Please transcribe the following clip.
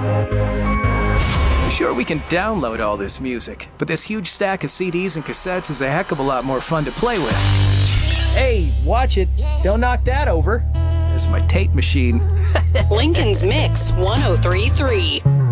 Sure, we can download all this music, but this huge stack of CDs and cassettes is a heck of a lot more fun to play with. Hey, watch it. Don't knock that over. There's my tape machine. Lincoln's Mix 1033.